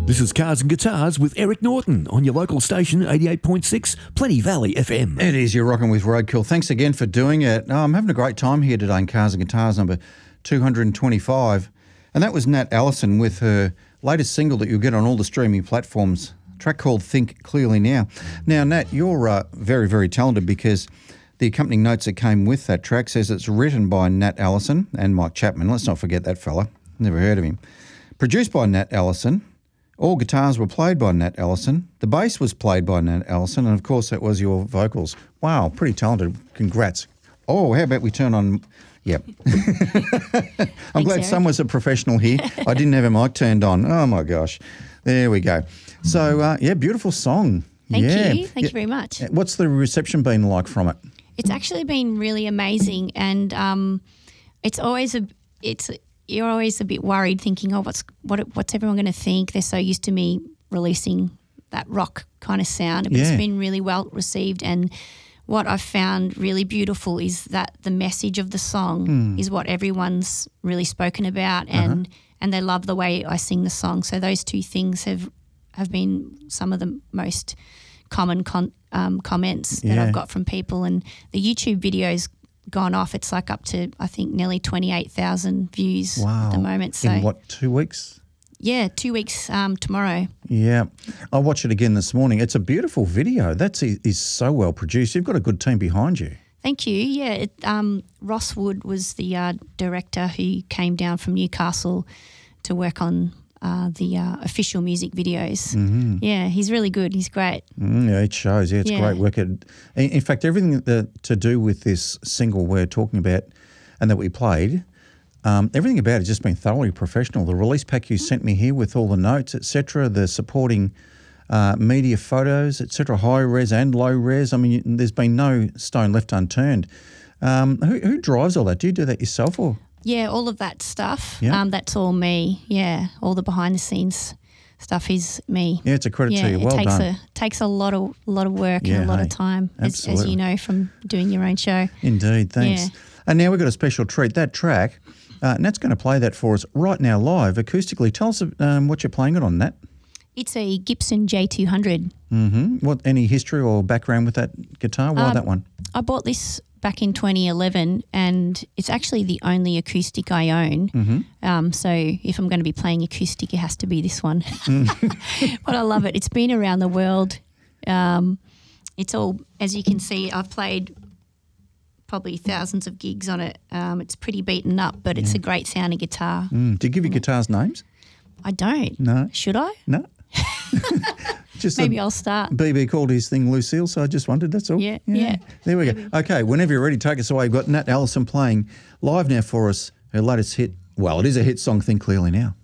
This is Cars and Guitars with Eric Norton on your local station, 88.6 Plenty Valley FM. It is, you're rocking with Roadkill. Thanks again for doing it. I'm having a great time here today in Cars and Guitars number 225. And that was Nat Allison with her latest single that you'll get on all the streaming platforms, a track called Think Clearly Now. Now, Nat, you're very, very talented because the accompanying notes that came with that track says it's written by Nat Allison and Mike Chapman. Let's not forget that fella. Never heard of him. Produced by Nat Allison. All guitars were played by Nat Allison. The bass was played by Nat Allison. And, of course, that was your vocals. Wow, pretty talented. Congrats. Oh, how about we turn on... Yep. I'm glad someone's a professional here. I didn't have a mic turned on. Oh, my gosh. There we go. So, beautiful song. Thank you. Thank you very much. What's the reception been like from it? It's actually been really amazing, and you're always a bit worried, thinking, what's everyone going to think? They're so used to me releasing that rock kind of sound, but it's been really well received. And what I've found really beautiful is that the message of the song is what everyone's really spoken about, and they love the way I sing the song. So those two things have been some of the most common comments that I've got from people. And the YouTube video's gone off. It's like up to, I think, nearly 28,000 views at the moment. So in what, 2 weeks? Yeah, 2 weeks tomorrow. Yeah. I watched it again this morning. It's a beautiful video. That is so well produced. You've got a good team behind you. Thank you. Yeah, Ross Wood was the director who came down from Newcastle to work on the official music videos. Mm-hmm. Yeah, he's really good. He's great. Yeah, it shows. Yeah, it's great work. In fact, everything to do with this single we're talking about and that we played, everything about it has just been thoroughly professional. The release pack you sent me here with all the notes, etc., the supporting media photos, etc., high res and low res. I mean, there's been no stone left unturned. Who drives all that? Do you do that yourself or...? Yeah, all of that stuff. Yeah. That's all me. Yeah, all the behind the scenes stuff is me. Yeah, it's a credit to you. Well done. It takes a lot of work and a lot of time, as you know from doing your own show. Indeed, thanks. Yeah. And now we've got a special treat. That track, Nat's going to play that for us right now live, acoustically. Tell us what you're playing it on, Nat. It's a Gibson J200. Mm-hmm. Any history or background with that guitar? Why that one? I bought this back in 2011, and it's actually the only acoustic I own. Mm-hmm. So if I'm going to be playing acoustic, it has to be this one. But I love it. It's been around the world. It's all, as you can see, I've played probably thousands of gigs on it. It's pretty beaten up, but it's a great sounding guitar. Do you give your guitars names? I don't. No. Should I? No. Just maybe I'll start. BB called his thing Lucille, so I just wondered, that's all. Yeah. There we go. Okay, whenever you're ready, take us away. We've got Nat Allison playing live now for us, her latest hit. Well, it is a hit song, Think Clearly Now.